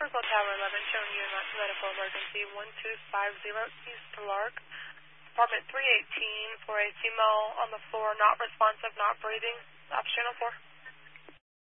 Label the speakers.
Speaker 1: Circle Tower 11, showing you medical emergency 1250 East Lark. Apartment 318 for a female on the floor, not responsive, not breathing. Ops channel 4.